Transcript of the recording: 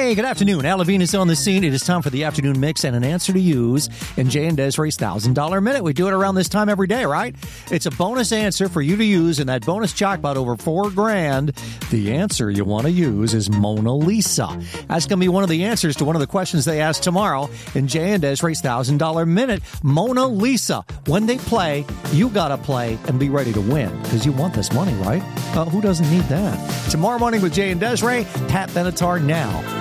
Hey, good afternoon. Al Levine is on the scene. It is time for the afternoon mix and an answer to use in Jay and Desiree's $1,000 Minute. We do it around this time every day, right? It's a bonus answer for you to use in that bonus jackpot over $4,000. The answer you want to use is Mona Lisa. That's going to be one of the answers to one of the questions they ask tomorrow in Jay and Desiree's $1,000 Minute. Mona Lisa. When they play, you got to play and be ready to win because you want this money, right? Who doesn't need that? Tomorrow morning with Jay and Desiree, Pat Benatar now